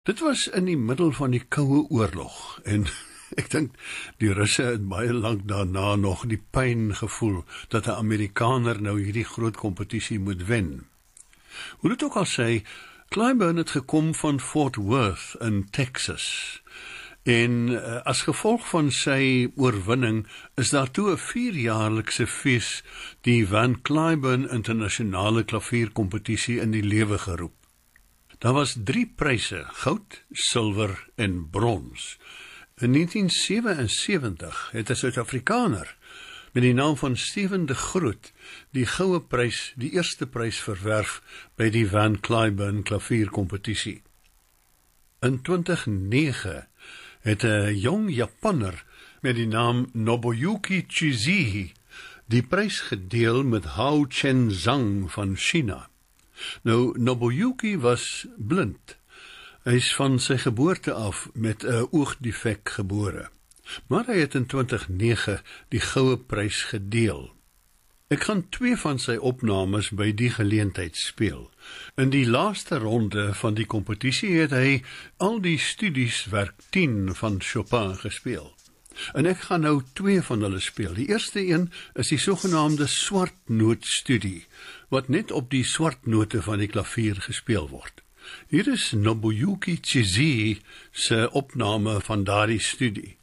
Dit was in die middel van die Koue Oorlog en ek dink die Russe het baie lank daarna nog die pyn gevoel dat 'n Amerikaner nou hierdie groot kompetisie moet wen. Hoe dit ook al sê, Clyburn het gekom van Fort Worth in Texas. En as gevolg van sy oorwinning is daar toe 'n 4-jaarlikse fees, die Van Cliburn Internasionale Klavierkompetisie in die lewe geroep. Daar was 3 pryse, goud, silwer en brons. In 1977 het 'n Suid-Afrikaner met die naam van Steven de Groot die goue prys, die eerste prys verwerf by die Van Cliburn Klavierkompetisie. In 2009 het 'n jong Japanner met die naam Nobuyuki Chizihi die prys gedeel met Hao Chen-zhang van China. Nou, Nobuyuki was blind. Hy is van sy geboorte af met 'n oogdefek gebore. Maar hy het in 2009 die goue prys gedeel. Ek gaan 2 van sy opnames by die geleentheid speel. In die laaste ronde van die kompetisie het hy al die studies werk 10 van Chopin gespeel. En ek gaan nou 2 van hulle speel. Die eerste een is die sogenaamde swartnootstudie, wat net op die swartnote van die klavier gespeel word. Hier is Nobuyuki Chizihi se opname van daardie studie.